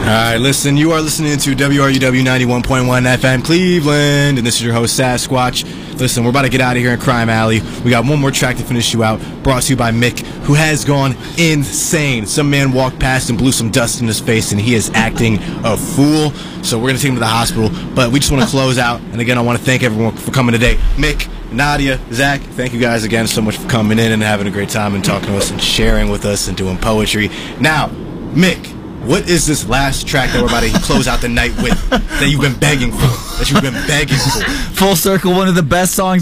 Alright, listen, you are listening to WRUW 91.1 FM Cleveland, and this is your host, Sasquatch. Listen, we're about to get out of here in Crime Alley. We got one more track to finish you out, brought to you by Mick, who has gone insane. Some man walked past and blew some dust in his face, and he is acting a fool. So we're going to take him to the hospital, but we just want to close out. And again, I want to thank everyone for coming today. Mick, Nadia, Zach, thank you guys again so much for coming in and having a great time and talking to us and sharing with us and doing poetry. Now, Mick, what is this last track that we're about to close out the night with that you've been begging for? Full circle, one of the best songs